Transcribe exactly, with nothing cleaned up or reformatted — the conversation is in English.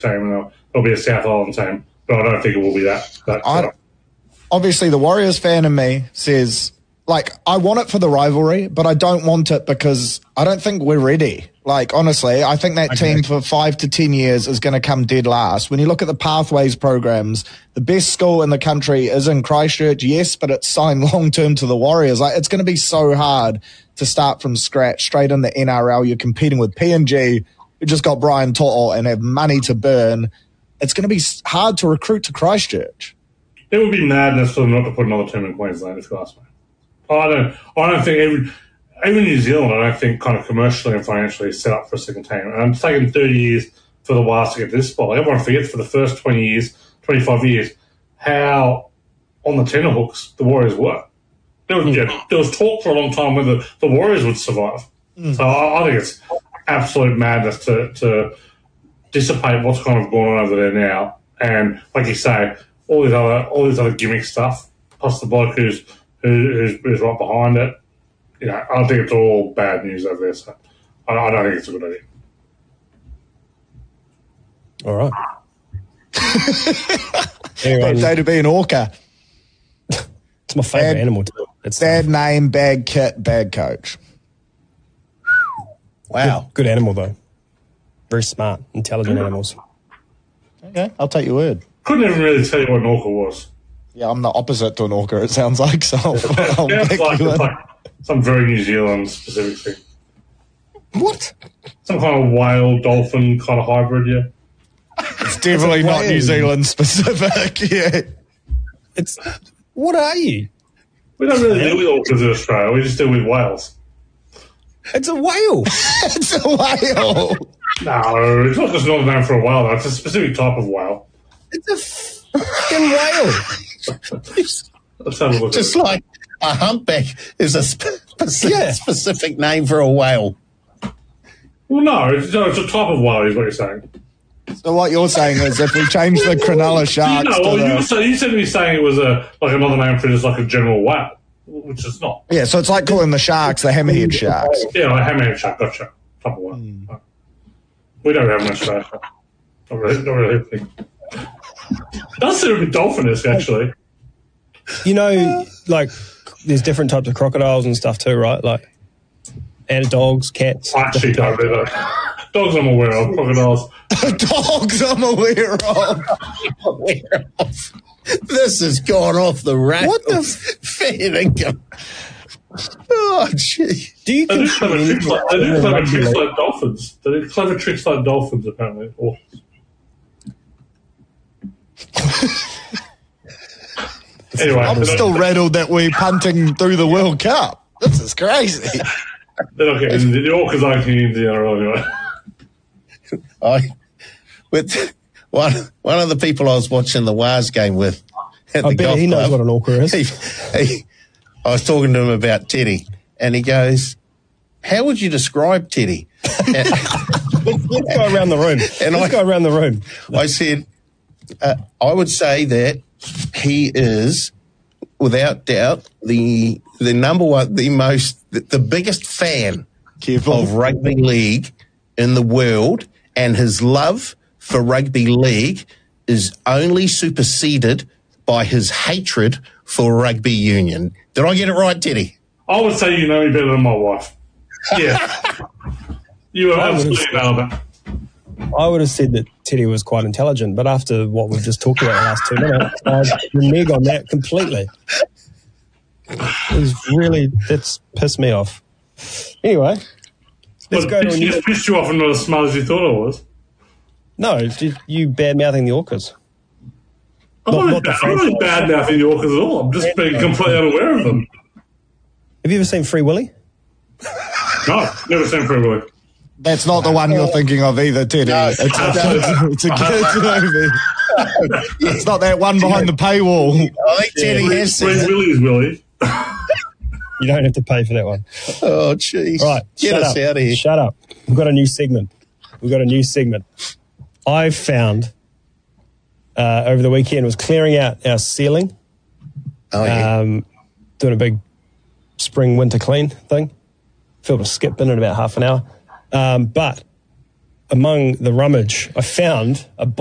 team, and it'll, it'll be a South Island team. But I don't think it will be that. that I, obviously, the Warriors fan in me says, like, I want it for the rivalry, but I don't want it because I don't think we're ready. Like, honestly, I think that okay. team for five to ten years is going to come dead last. When you look at the Pathways programs, the best school in the country is in Christchurch, yes, but it's signed long-term to the Warriors. Like, it's going to be so hard to start from scratch straight in the N R L. You're competing with P N G, who just got Brian To'o and have money to burn. It's going to be hard to recruit to Christchurch. It would be madness for them not to put another team in Queensland, if you ask me. I don't, I don't think even, even New Zealand, I don't think kind of commercially and financially is set up for a second team. And it's taken thirty years for the Wars to get to this spot. Like, everyone forgets for the first twenty years, twenty-five years, how on the tenterhooks the Warriors were. There was, mm. yeah, there was talk for a long time whether the Warriors would survive. Mm. So I, I think it's absolute madness to, to dissipate what's kind of going on over there now. And like you say, all these other all these other gimmick stuff, plus the bloke who's Who's, who's right behind it. You know, I think it's all bad news over there, so I, I don't think it's a good idea. All right. Anyway, day to be an orca. It's my favourite animal too. It's bad tough. Name, bad kit, bad coach. Wow. Good, good animal, though. Very smart, intelligent yeah. animals. Okay, I'll take your word. Couldn't even really tell you what an orca was. Yeah, I'm the opposite to an orca, it sounds like, so I'll, I'll yeah, pick like, you it's in. like some very New Zealand specific thing. What? Some kind of whale, dolphin kind of hybrid, yeah. It's definitely not New Zealand specific, yeah. It's, what are you? We don't really deal with orcas in Australia, we just deal with whales. It's a whale. It's a whale. No, it's not just not a name for a whale, though. It's a specific type of whale. It's a fucking whale. Let's have a look Just at it. like a humpback is a specific, Yeah. specific name for a whale. Well, no, it's, no, it's a type of whale, is what you're saying. So what you're saying is if we change the Cronulla Sharks You know, to well, the... you, so you said to me saying it was a like another name for just like a general whale, which is not. Yeah, so it's like calling the Sharks the Hammerhead Sharks. Yeah, like hammerhead shark, gotcha. Type of whale. Mm. We don't have much Australia. Not really, not really. Does seem a bit dolphin-esque, actually. You know, like, there's different types of crocodiles and stuff too, right? Like, and dogs, cats. I actually don't do that. Dogs I'm aware of, crocodiles. Dogs I'm aware of. Aware of. This has gone off the rails. What the f- fair income? Oh, gee. Do you They do consume clever tricks like, they do any- clever tricks like dolphins. They do clever tricks like dolphins, apparently. Or, anyway, I'm still rattled that we're punting through the World Cup. This is crazy. they're not getting, the orcas aren't getting into the N R L anyway. I, with one, one of the people I was watching the Wars game with at I the bet golf he knows club, what an orca is. He, he, I was talking to him about Teddy, and he goes, "How would you describe Teddy?" And, let's, let's go around the room. And let's I, go around the room. I said, uh, I would say that he is, without doubt, the the number one, the most, the, the biggest fan Careful. of rugby league in the world, and his love for rugby league is only superseded by his hatred for rugby union. Did I get it right, Teddy? I would say you know me better than my wife. Yeah. You are absolutely relevant. I would have said that Teddy was quite intelligent, but after what we've just talked about the last two minutes, I renege on that completely. It's really, that's pissed me off. Anyway, let's But go to a it new... just pissed you off and not as smart as you thought it was. No, you- you bad-mouthing the orcas. I'm Not- not, not the bad, I'm not really bad mouthing the orcas at all. I'm just being completely unaware of them. Have you ever seen Free Willy? No, never seen Free Willy. That's not the one you're thinking of either, Teddy. No, it's, a, it's a kids movie. It's not that one behind the paywall. I think Teddy Free, has Free seen it. Willy's Willy. You don't have to pay for that one. Oh, jeez. Right, Get shut us up. out of here. Shut up. We've got a new segment. We've got a new segment. I found uh, over the weekend was clearing out our ceiling, Oh, yeah. um, doing a big spring winter clean thing. Filled a skip bin in about half an hour. Um, but among the rummage, I found a